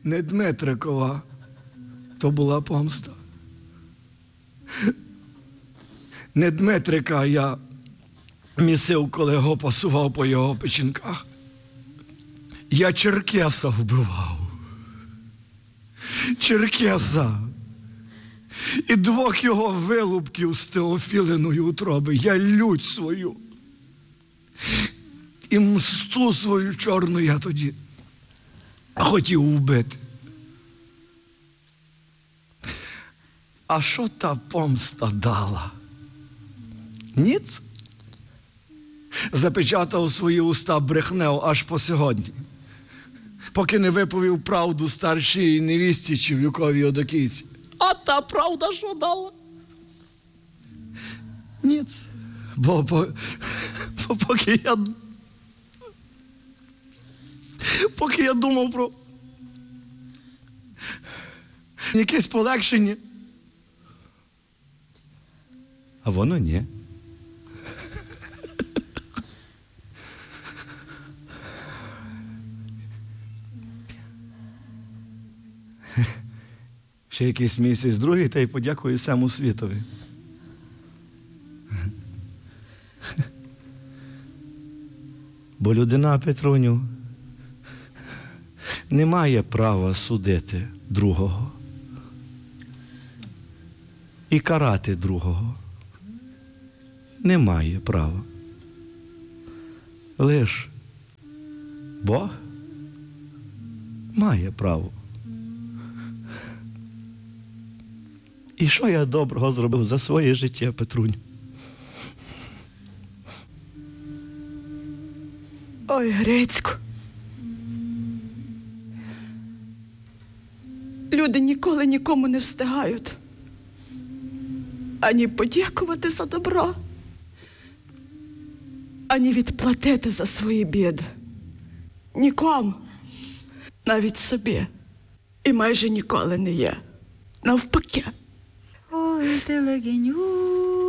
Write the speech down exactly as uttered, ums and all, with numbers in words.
не Дмитрикова, то була помста. Не Дмитрика я місив, коли його пасував по його печінках. Я черкеса вбивав. Черкеса. І двох його вилупків з Теофілиної утроби. Я лють свою. І мсту свою чорну я тоді хотів вбити. А що та помста дала? Ніц? Запечатав свої уста брехнею аж по сьогодні. Поки не виповів правду старшій невісті чи віковій одокійці. А та правда що дала? Ніц. Бо, бо, бо поки я... Поки я думав про якесь полегшення, а воно ні. Ще якийсь місяць другий, та й подякую всьому світові. Бо людина, Петруню, не має права судити другого і карати другого. Не має права. Лиш Бог має право. І що я доброго зробив за своє життя, Петруню? Ой, Грицько. Люди ніколи нікому не встигають ані подякувати за добро, ані відплатити за свої біди. Нікому, навіть собі, і майже ніколи не є. Навпаки. Ой, ти легеню.